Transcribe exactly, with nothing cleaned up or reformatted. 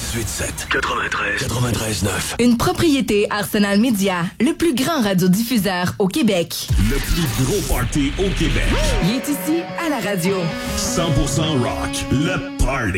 quatre-vingt-dix-huit sept. quatre-vingt-treize. quatre-vingt-treize neuf. Une propriété Arsenal Media, le plus grand radiodiffuseur au Québec. Le plus gros party au Québec. Il est ici à la radio. cent pour cent rock, le party.